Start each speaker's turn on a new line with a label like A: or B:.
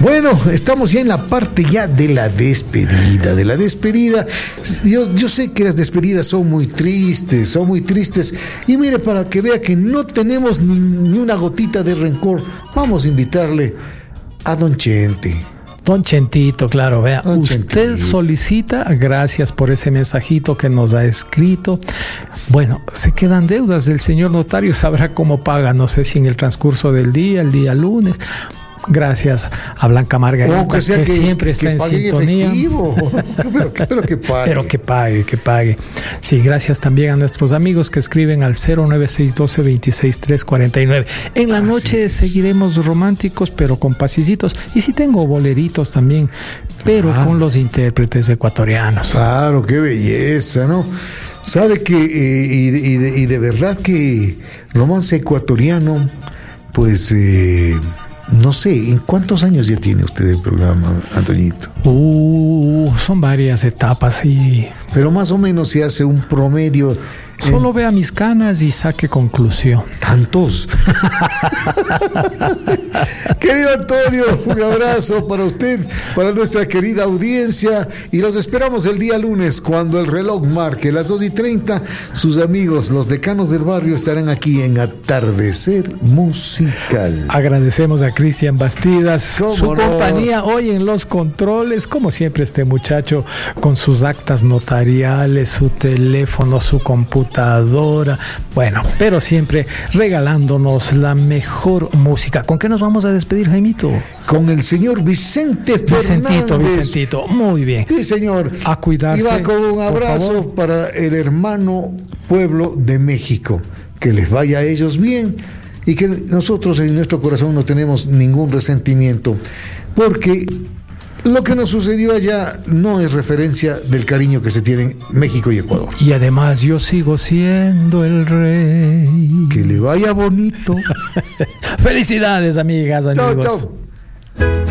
A: Bueno, estamos ya en la parte ya de la despedida. Yo sé que las despedidas son muy tristes. Y mire, para que vea que no tenemos ni una gotita de rencor, vamos a invitarle a Don Chente.
B: Don Chentito, claro, vea,
A: Don
B: usted
A: Chentito
B: solicita, gracias por ese mensajito que nos ha escrito. Bueno, se quedan deudas del señor notario, sabrá cómo paga, no sé si en el transcurso del día, el día lunes. Gracias a Blanca Margarita, que siempre está en sintonía. Pero que pague. Sí, gracias también a nuestros amigos que escriben al 09612-26349. En la noche seguiremos románticos, pero con pasicitos. Y sí tengo boleritos también, pero con los intérpretes ecuatorianos.
A: Claro, qué belleza, ¿no? Sabe que, y de verdad que romance ecuatoriano, pues... no sé, ¿en cuántos años ya tiene usted el programa, Antoñito?
B: Son varias etapas y...
A: Pero más o menos se hace un promedio.
B: Solo vea mis canas y saque conclusión.
A: ¿Tantos? Querido Antonio, un abrazo para usted, para nuestra querida audiencia, y los esperamos el día lunes cuando el reloj marque las 2:30. Sus amigos, los decanos del barrio, estarán aquí en Atardecer Musical.
B: Agradecemos a Cristian Bastidas su compañía hoy en los controles, como siempre este muchacho con sus actas notariales, su teléfono, su computadora, bueno, pero siempre regalándonos la mejor música. ¿Con qué nos vamos a despedir, Jaimito?
A: Con el señor Vicente Fernández.
B: Vicentito, muy bien.
A: Sí, señor.
B: A cuidarse.
A: Y va con un abrazo para el hermano pueblo de México. Que les vaya a ellos bien y que nosotros en nuestro corazón no tenemos ningún resentimiento, porque lo que nos sucedió allá no es referencia del cariño que se tienen México y Ecuador.
B: Y además yo sigo siendo el rey.
A: Que le vaya bonito.
B: Felicidades, amigas, amigos.
A: Chao, chao.